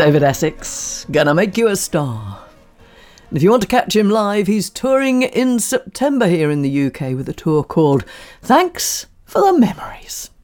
David Essex, gonna make you a star. And if you want to catch him live, he's touring in September here in the UK with a tour called Thanks for the Memories.